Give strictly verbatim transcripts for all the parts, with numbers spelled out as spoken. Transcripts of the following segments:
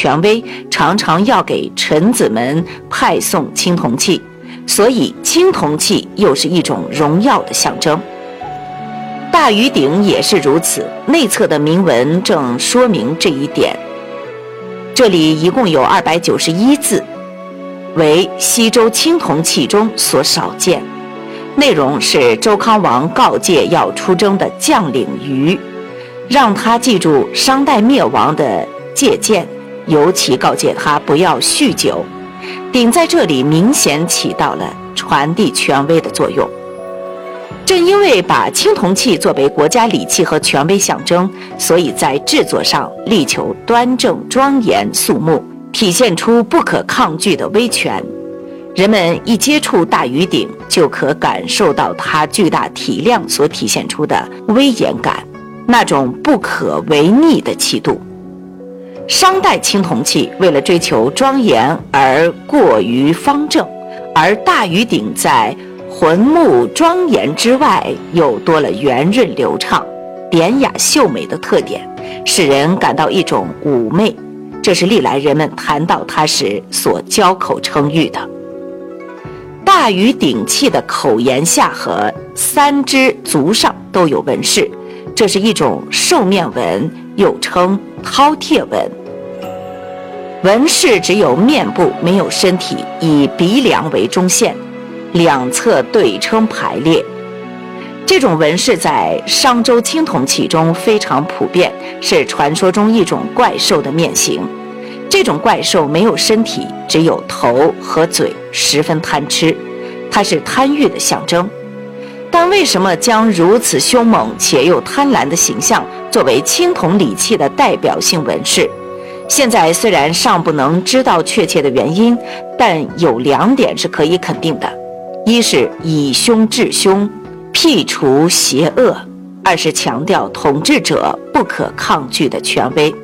权威常常要给臣子们派送青铜器，所以青铜器又是一种荣耀的象征。大禹鼎也是如此，内侧的铭文正说明这一点。这里一共有二百九十一字，为西周青铜器中所少见。内容是周康王告诫要出征的将领虞，让他记住商代灭亡的借鉴，尤其告诫他不要酗酒。鼎在这里明显起到了传递权威的作用。正因为把青铜器作为国家礼器和权威象征，所以在制作上力求端正庄严肃穆，体现出不可抗拒的威权。人们一接触大禹鼎，就可感受到它巨大体量所体现出的威严感，那种不可违逆的气度。商代青铜器为了追求庄严而过于方正，而大禹鼎在浑穆庄严之外又多了圆润流畅、典雅秀美的特点，使人感到一种妩媚，这是历来人们谈到它时所交口称誉的。大禹鼎器的口沿下和三只足上都有纹饰，这是一种兽面纹，又称饕餮纹。纹饰只有面部，没有身体，以鼻梁为中线，两侧对称排列。这种纹饰在商周青铜器中非常普遍，是传说中一种怪兽的面型。这种怪兽没有身体，只有头和嘴，十分贪吃，它是贪欲的象征。但为什么将如此凶猛且又贪婪的形象作为青铜礼器的代表性纹饰？现在虽然尚不能知道确切的原因，但有两点是可以肯定的：一是以凶治凶，辟除邪恶；二是强调统治者不可抗拒的权威。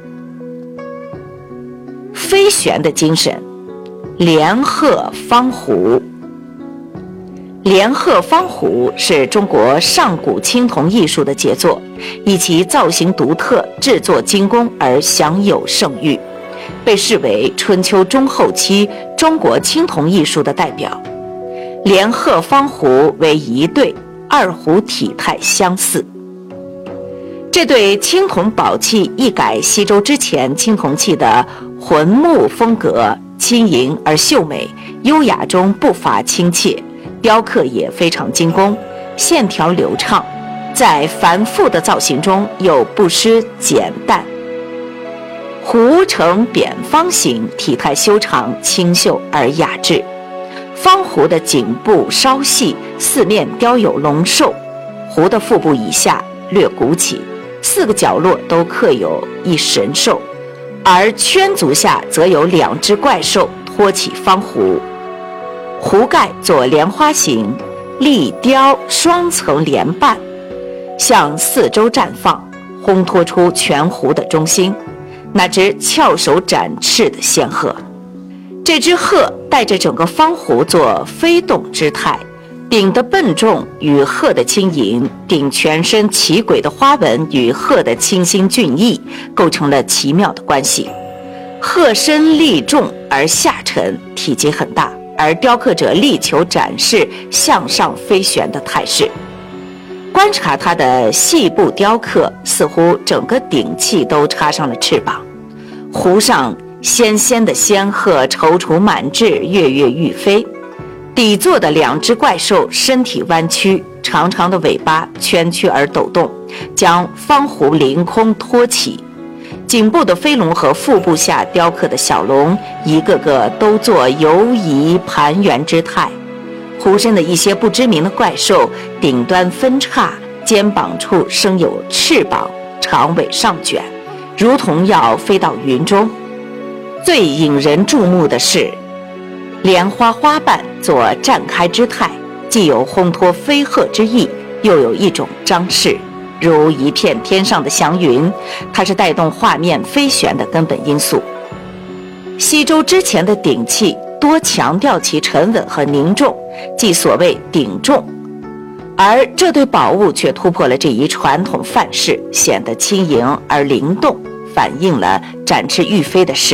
飞旋的精神，连鹤方壶。连鹤方壶是中国上古青铜艺术的杰作，以其造型独特、制作精工而享有盛誉，被视为春秋中后期中国青铜艺术的代表。连鹤方壶为一对，二壶体态相似。这对青铜宝器一改西周之前青铜器的浑穆风格，轻盈而秀美，优雅中不乏亲切，雕刻也非常精工，线条流畅，在繁复的造型中又不失简淡。壶呈扁方形，体态修长，清秀而雅致。方壶的颈部稍细，四面雕有龙兽，壶的腹部以下略鼓起，四个角落都刻有一神兽，而圈足下则有两只怪兽托起方壶。壶盖做莲花形，立雕双层连瓣，向四周绽放，烘托出全壶的中心，那只翘首展翅的仙鹤。这只鹤带着整个方壶做飞动之态，鼎的笨重与鹤的轻盈，鼎全身奇诡的花纹与鹤的清新俊逸构成了奇妙的关系。鹤身力重而下沉，体积很大，而雕刻者力求展示向上飞旋的态势。观察它的细部雕刻，似乎整个鼎器都插上了翅膀。壶上纤纤的仙鹤踌躇满志，跃跃欲飞。底座的两只怪兽身体弯曲，长长的尾巴蜷曲而抖动，将方壶凌空托起。颈部的飞龙和腹部下雕刻的小龙，一个个都做游移盘旋之态。壶身的一些不知名的怪兽，顶端分叉，肩膀处生有翅膀，长尾上卷，如同要飞到云中。最引人注目的是莲花花瓣做绽开之态，既有烘托飞鹤之意，又有一种张势，如一片天上的祥云，它是带动画面飞旋的根本因素。西周之前的鼎器多强调其沉稳和凝重，即所谓鼎重，而这对宝物却突破了这一传统范式，显得轻盈而灵动，反映了展翅欲飞的实